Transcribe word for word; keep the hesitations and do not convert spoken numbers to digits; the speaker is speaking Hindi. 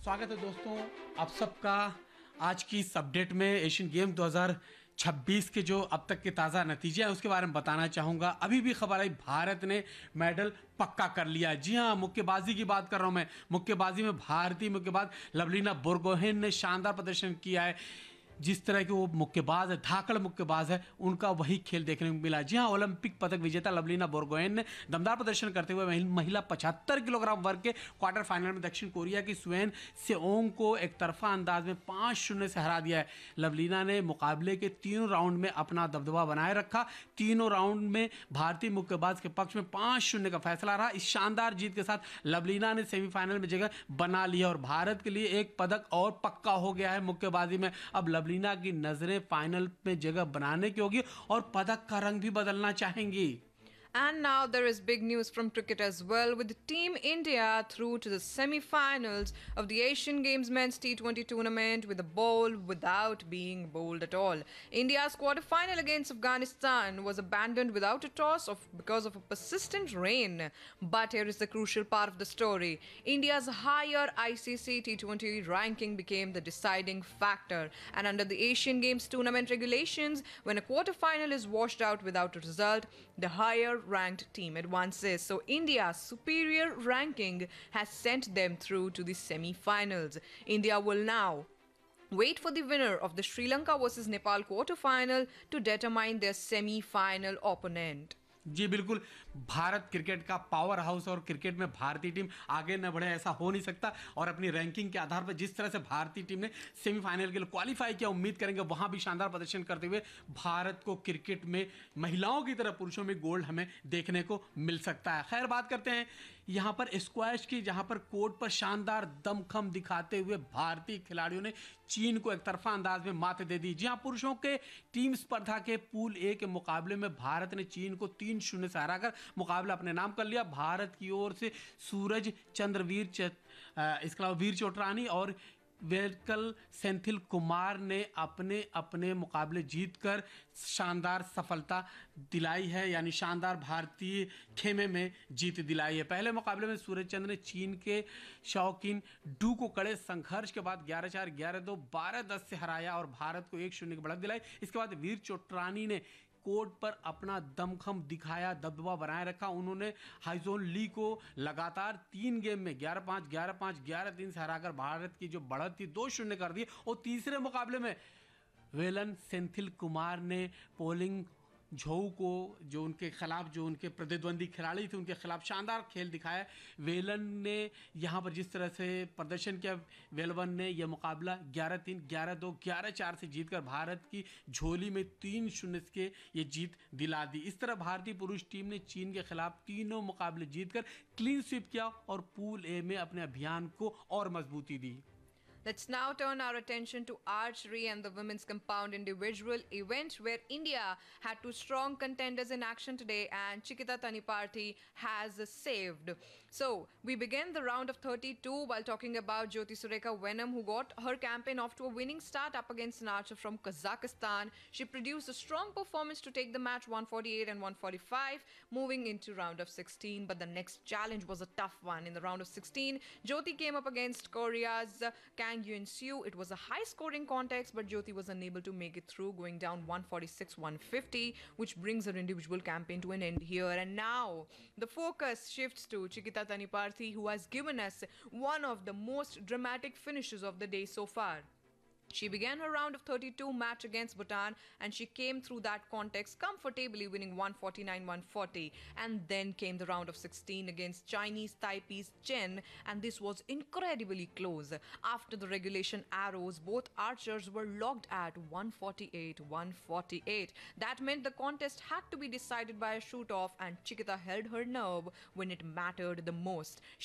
स्वागत है दोस्तों आप सबका आज की इस अपडेट में। एशियन गेम दो हज़ार छब्बीस के जो अब तक के ताज़ा नतीजे हैं उसके बारे में बताना चाहूँगा। अभी भी खबर आई भारत ने मेडल पक्का कर लिया। जी हाँ, मुक्केबाजी की बात कर रहा हूँ मैं। मुक्केबाजी में भारतीय मुक्केबाज लवलीना बोरगोहेन ने शानदार प्रदर्शन किया है। जिस तरह के वो मुक्केबाज है, धाकड़ मुक्केबाज है, उनका वही खेल देखने को मिला। जी हाँ, ओलंपिक पदक विजेता लवलीना बोरगोहेन ने दमदार प्रदर्शन करते हुए महिला पचहत्तर किलोग्राम वर्ग के क्वार्टर फाइनल में दक्षिण कोरिया की स्वेन सेओंग को एक तरफा अंदाज में पाँच शून्य से हरा दिया है। लवलीना ने मुकाबले के तीनों राउंड में अपना दबदबा बनाए रखा। तीनों राउंड में भारतीय मुक्केबाज के पक्ष में पाँच शून्य का फैसला रहा। इस शानदार जीत के साथ लवलीना ने सेमीफाइनल में जगह बना ली और भारत के लिए एक पदक और पक्का हो गया है मुक्केबाजी में। अब लवलीना की नजरें फाइनल में जगह बनाने की होगी और पदक का रंग भी बदलना चाहेंगी। And now there is big news from cricket as well, with Team India through to the semi-finals of the Asian Games Men's T twenty tournament with a bowl without being bowled at all. India's quarter-final against Afghanistan was abandoned without a toss of, because of a persistent rain. But here is the crucial part of the story. India's higher I C C T twenty ranking became the deciding factor. And under the Asian Games tournament regulations, when a quarter-final is washed out without a result, the higher ranked team advances. So India's superior ranking has sent them through to the semi-finals. India will now wait for the winner of the Sri Lanka versus Nepal quarter-final to determine their semi-final opponent. जी बिल्कुल, भारत क्रिकेट का पावर हाउस और क्रिकेट में भारतीय टीम आगे न बढ़े ऐसा हो नहीं सकता। और अपनी रैंकिंग के आधार पर जिस तरह से भारतीय टीम ने सेमीफाइनल के लिए क्वालिफाई किया, उम्मीद करेंगे वहां भी शानदार प्रदर्शन करते हुए भारत को क्रिकेट में महिलाओं की तरह पुरुषों में गोल्ड हमें देखने को मिल सकता है। खैर, बात करते हैं यहाँ पर स्क्वैश की, जहाँ पर कोर्ट पर शानदार दमखम दिखाते हुए भारतीय खिलाड़ियों ने चीन को एक तरफा अंदाज में मात दे दी। जी हाँ, पुरुषों के टीम स्पर्धा के पूल ए के मुकाबले में भारत ने चीन को तीन शून्य से हराकर मुकाबला अपने नाम कर लिया। भारत की ओर से सूरज चंद्रवीर च, इसके अलावा वीर चोटरानी और वेलकल सेंथिल कुमार ने अपने अपने मुकाबले जीतकर शानदार सफलता दिलाई है, यानी शानदार भारतीय खेमे में जीत दिलाई है। पहले मुकाबले में सूरज चंद्र ने चीन के शौकीन डू को कड़े संघर्ष के बाद ग्यारह चार ग्यारह दो बारह दस से हराया और भारत को एक शून्य की बढ़त दिलाई। इसके बाद वीर चोटरानी ने कोर्ट पर अपना दमखम दिखाया, दबदबा बनाए रखा। उन्होंने हाइजोन ली को लगातार तीन गेम में ग्यारह पाँच ग्यारह पाँच ग्यारह तीन से हराकर भारत की जो बढ़त थी दो शून्य कर दी। और तीसरे मुकाबले में वेलन सेंथिल कुमार ने पोलिंग झोऊ को, जो उनके खिलाफ जो उनके प्रतिद्वंदी खिलाड़ी थे, उनके खिलाफ शानदार खेल दिखाया। वेलन ने यहाँ पर जिस तरह से प्रदर्शन किया, वेलवन ने यह मुकाबला ग्यारह तीन ग्यारह दो ग्यारह चार से जीतकर भारत की झोली में तीन शून्य के ये जीत दिला दी। इस तरह भारतीय पुरुष टीम ने चीन के खिलाफ तीनों मुकाबले जीतकर क्लीन स्वीप किया और पूल ए में अपने अभियान को और मजबूती दी। Let's now turn our attention to archery and the women's compound individual event, where India had two strong contenders in action today and Chikita Taniparthi has saved. So we begin the round of thirty-two while talking about Jyoti Sureka Venom, who got her campaign off to a winning start up against an archer from Kazakhstan. She produced a strong performance to take the match one forty-eight and one forty-five, moving into round of sixteen. But the next challenge was a tough one. In the round of sixteen, Jyoti came up against Korea's Kang Yun-soo. It was a high-scoring contest, but Jyoti was unable to make it through, going down one forty-six one fifty, which brings her individual campaign to an end here. And now the focus shifts to Chikita Taniparthi, who has given us one of the most dramatic finishes of the day so far. She began her round of thirty-two match against Bhutan and she came through that context comfortably, winning one forty-nine one forty. And then came the round of sixteen against Chinese Taipei's Chen, and this was incredibly close. After the regulation arrows, both archers were locked at one forty-eight one forty-eight. That meant the contest had to be decided by a shoot-off, and Chikita held her nerve when it mattered the most.